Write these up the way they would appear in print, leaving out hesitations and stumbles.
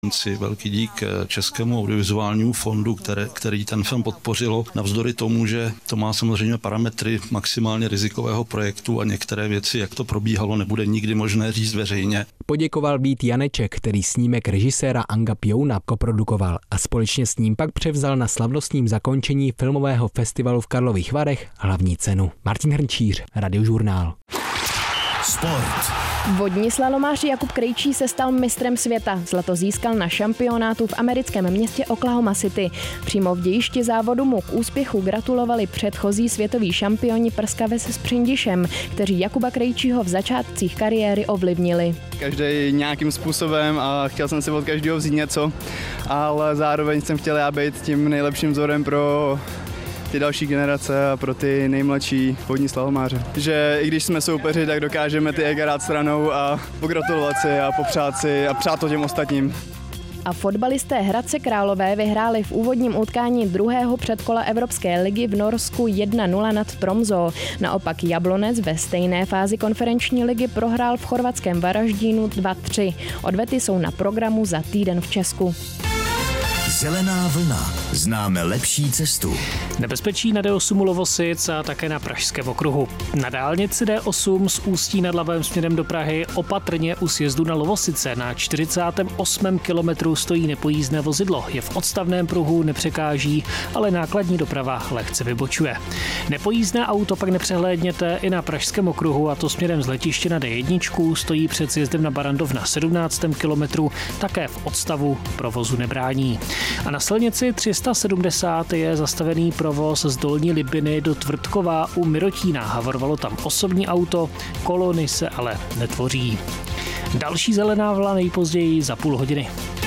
Velký dík Českému audiovizuálnímu fondu, který ten film podpořilo, navzdory tomu, že to má samozřejmě parametry maximálně rizikového projektu a některé věci, jak to probíhalo, nebude nikdy možné říct veřejně. Poděkoval Vít Janeček, který snímek režiséra Anga Piouna koprodukoval a společně s ním pak převzal na slavnostním zakončení filmového festivalu v Karlových Varech hlavní cenu. Martin Hrnčíř, Radiožurnál. Sport. Vodní slalomář Jakub Krejčí se stal mistrem světa. Zlato získal na šampionátu v americkém městě Oklahoma City. Přímo v dějišti závodu mu k úspěchu gratulovali předchozí světoví šampioni Prskavec s Přindišem, kteří Jakuba Krejčího v začátcích kariéry ovlivnili. Každý nějakým způsobem a chtěl jsem si od každého vzít něco, ale zároveň jsem chtěl já být tím nejlepším vzorem pro ty další generace a pro ty nejmladší vodní slalomáře. Že i když jsme soupeři, tak dokážeme ty ega dát stranou a pogratulovat si a popřát si a přát to těm ostatním. A fotbalisté Hradce Králové vyhráli v úvodním utkání druhého předkola Evropské ligy v Norsku 1-0 nad Tromsø. Naopak Jablonec ve stejné fázi konferenční ligy prohrál v chorvatském Varaždínu 2-3. Odvety jsou na programu za týden v Česku. Zelená vlna. Známe lepší cestu. Nebezpečí na D8 Lovosic a také na Pražském okruhu. Na dálnici D8 z Ústí nad Labem směrem do Prahy opatrně u sjezdu na Lovosice. Na 48. kilometru stojí nepojízdné vozidlo. Je v odstavném pruhu, nepřekáží, ale nákladní doprava lehce vybočuje. Nepojízdné auto pak nepřehlédněte i na Pražském okruhu, a to směrem z letiště na D1, stojí před sjezdem na Barandov na 17. kilometru, také v odstavu, provozu nebrání. A na silnici 370 je zastavený provoz z Dolní Libiny do Tvrdkova u Mirotína. Havarovalo tam osobní auto, kolony se ale netvoří. Další zelená vlna nejpozději za půl hodiny.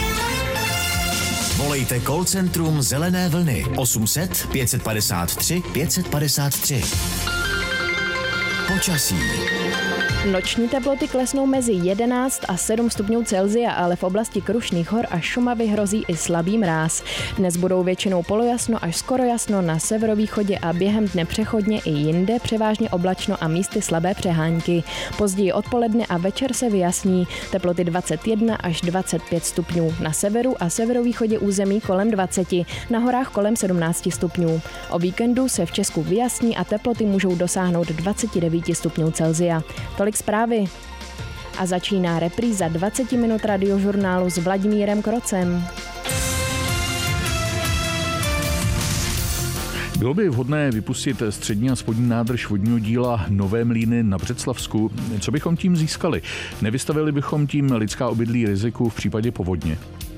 Volejte call centrum Zelené vlny 800 553 553. Počasí. Noční teploty klesnou mezi 11 a 7 stupňů Celsia, ale v oblasti Krušných hor a Šumavy hrozí i slabý mráz. Dnes budou většinou polojasno až skoro jasno na severovýchodě a během dne přechodně i jinde převážně oblačno a místy slabé přehánky. Později odpoledne a večer se vyjasní. Teploty 21 až 25 stupňů. Na severu a severovýchodě území kolem 20, na horách kolem 17 stupňů. O víkendu se v Česku vyjasní a teploty můžou dosáhnout 29 stupňů Celsia. Tolik zprávy. A začíná repríza 20 minut Radiožurnálu s Vladimírem Krocem. Bylo by vhodné vypustit střední a spodní nádrž vodního díla Nové Mlýny na Břeclavsku. Co bychom tím získali? Nevystavili bychom tím lidská obydlí riziku v případě povodně?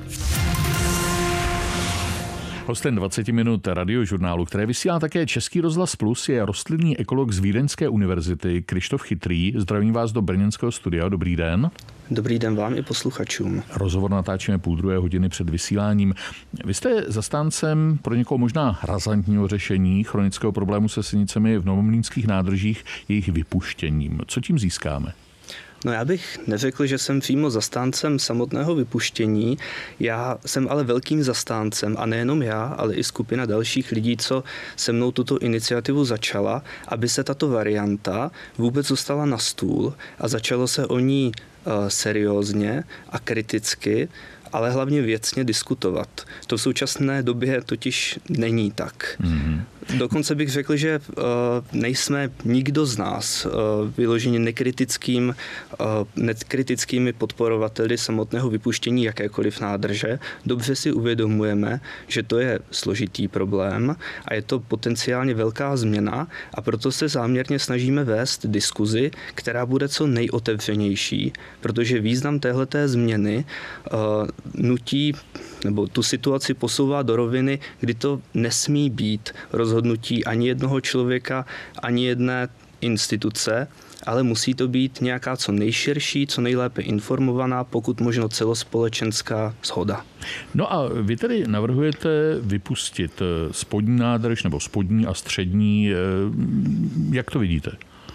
Hostem 20 minut Radiožurnálu, které vysílá také Český rozhlas Plus, je rostlinný ekolog z Vídeňské univerzity Krištof Chytrý. Zdravím vás do brněnského studia. Dobrý den. Dobrý den vám i posluchačům. Rozhovor natáčíme 1:30 před vysíláním. Vy jste zastáncem pro někoho možná razantního řešení chronického problému se sinicemi v novomlýnských nádržích, jejich vypuštěním. Co tím získáme? No já bych neřekl, že jsem přímo zastáncem samotného vypuštění. Já jsem ale velkým zastáncem, a nejenom já, ale i skupina dalších lidí, co se mnou tuto iniciativu začala, aby se tato varianta vůbec dostala na stůl a začalo se o ní seriózně a kriticky, ale hlavně věcně diskutovat. To v současné době totiž není tak. Mm-hmm. Dokonce bych řekl, že nejsme nikdo z nás vyloženě nekritickými podporovateli samotného vypuštění jakékoliv nádrže. Dobře si uvědomujeme, že to je složitý problém a je to potenciálně velká změna, a proto se záměrně snažíme vést diskuzi, která bude co nejotevřenější, protože význam téhleté změny nutí nebo tu situaci posouvá do roviny, kdy to nesmí být rozhodnutí ani jednoho člověka, ani jedné instituce, ale musí to být nějaká co nejširší, co nejlépe informovaná, pokud možno celospolečenská shoda. No a vy tedy navrhujete vypustit spodní nádrž nebo spodní a střední. Jak to vidíte?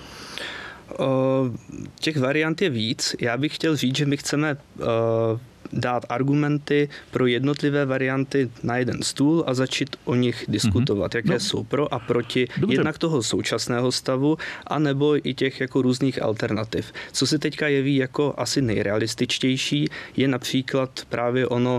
Těch variant je víc. Já bych chtěl říct, že my chceme dát argumenty pro jednotlivé varianty na jeden stůl a začít o nich diskutovat, jaké jsou pro a proti jednak toho současného stavu, anebo i těch jako různých alternativ. Co se teďka jeví jako asi nejrealističtější, je například právě ono